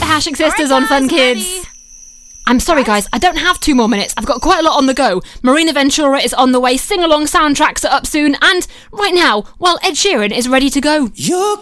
Hashing Sisters on Fun Kids. Ready? I'm sorry, guys, I don't have 2 more minutes. I've got quite a lot on the go. Marina Ventura is on the way, sing-along soundtracks are up soon, and right now, well, Ed Sheeran is ready to go. You're